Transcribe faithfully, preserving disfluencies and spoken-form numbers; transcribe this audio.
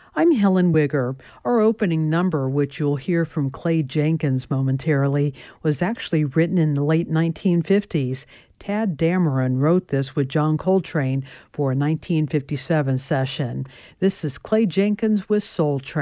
I'm Helen Wigger. Our opening number, which you'll hear from Clay Jenkins momentarily, was actually written in the late nineteen fifties. Tad Dameron wrote this with John Coltrane for a nineteen fifty-seven session. This is Clay Jenkins with Soul Train.